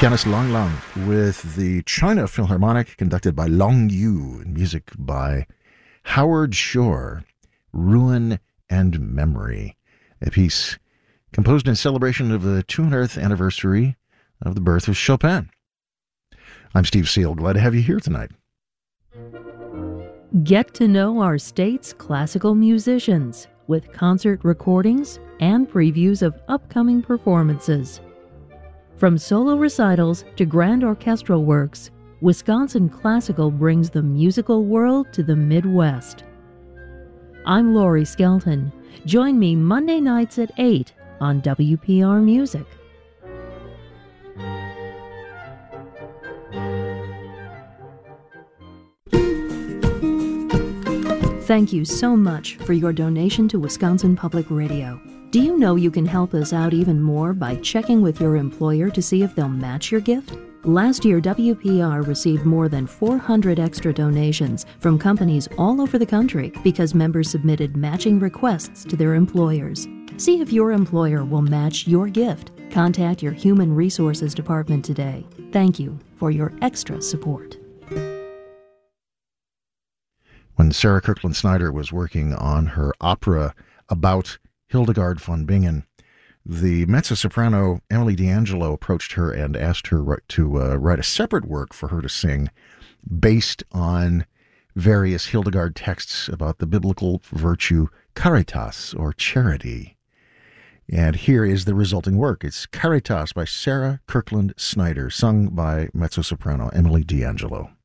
Pianist Lang Lang with the China Philharmonic, conducted by Long Yu, and music by Howard Shore, Ruin and Memory, a piece composed in celebration of the 200th anniversary of the birth of Chopin. I'm Steve Seal, glad to have you here tonight. Get to know our state's classical musicians with concert recordings and previews of upcoming performances. From solo recitals to grand orchestral works, Wisconsin Classical brings the musical world to the Midwest. I'm Lori Skelton. Join me Monday nights at 8 on WPR Music. Thank you so much for your donation to Wisconsin Public Radio. Do you know you can help us out even more by checking with your employer to see if they'll match your gift? Last year, WPR received more than 400 extra donations from companies all over the country because members submitted matching requests to their employers. See if your employer will match your gift. Contact your Human Resources Department today. Thank you for your extra support. When Sarah Kirkland Snyder was working on her opera about Hildegard von Bingen, the mezzo-soprano Emily D'Angelo approached her and asked her to write a separate work for her to sing based on various Hildegard texts about the biblical virtue caritas, or charity. And here is the resulting work. It's Caritas by Sarah Kirkland Snyder, sung by mezzo-soprano Emily D'Angelo.